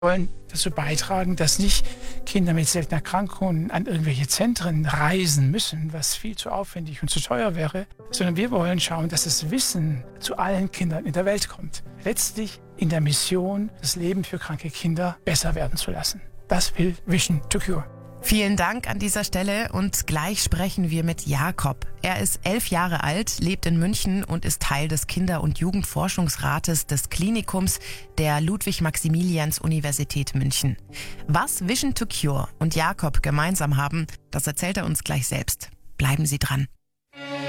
wollen dazu beitragen, dass nicht Kinder mit seltenen Erkrankungen an irgendwelche Zentren reisen müssen, was viel zu aufwendig und zu teuer wäre, sondern wir wollen schauen, dass das Wissen zu allen Kindern in der Welt kommt. Letztlich in der Mission, das Leben für kranke Kinder besser werden zu lassen. Das will Vision to Cure. Vielen Dank an dieser Stelle und gleich sprechen wir mit Jakob. Er ist 11 Jahre alt, lebt in München und ist Teil des Kinder- und Jugendforschungsrates des Klinikums der Ludwig-Maximilians-Universität München. Was Vision to Cure und Jakob gemeinsam haben, das erzählt er uns gleich selbst. Bleiben Sie dran.